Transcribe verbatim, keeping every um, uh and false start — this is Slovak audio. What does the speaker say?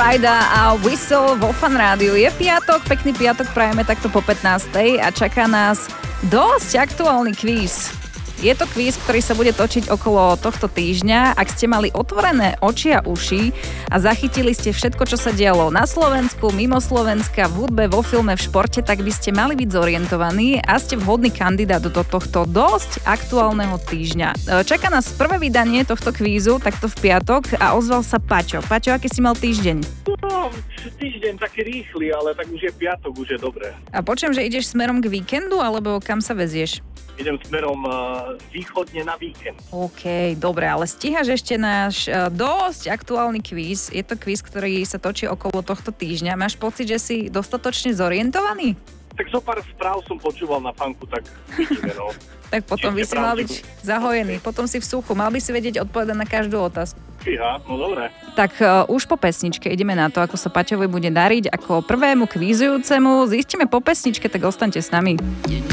Aida a Whistle vo Fan Rádiu. Je piatok, pekný piatok prajeme takto po pätnástej a čaká nás dosť aktuálny kvíz. Je to kvíz, ktorý sa bude točiť okolo tohto týždňa. Ak ste mali otvorené oči a uši a zachytili ste všetko, čo sa dialo na Slovensku, mimo Slovenska, v hudbe, vo filme, v športe, tak by ste mali byť zorientovaní a ste vhodný kandidát do tohto dosť aktuálneho týždňa. Čaká nás prvé vydanie tohto kvízu, takto v piatok, a ozval sa Paťo. Paťo, aký si mal týždeň? No, týždeň taký rýchly, ale tak už je piatok, už je dobré. A počujem, že ideš smerom k víkendu, alebo kam sa vezieš? Idem smerom uh, východne na víkend. OK, dobre, ale stíhaš ešte náš uh, dosť aktuálny kvíz. Je to kvíz, ktorý sa točí okolo tohto týždňa. Máš pocit, že si dostatočne zorientovaný? Tak zo pár správ som počúval na fanku, tak vidíme, no. Tak potom by si mal byť zahojený, potom si v suchu. Mal by si vedieť odpovedať na každú otázku. Fíha, no dobre. Tak uh, už po pesničke ideme na to, ako sa Paťovi bude dariť ako prvému kvízujúcemu. Zistíme po pesničke, tak ostaňte s nami.